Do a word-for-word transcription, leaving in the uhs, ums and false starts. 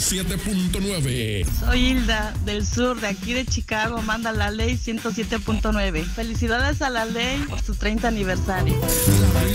siete punto nueve. Soy Hilda, del sur, de aquí de Chicago, manda la ley ciento siete punto nueve. Felicidades a la ley por su treinta aniversario.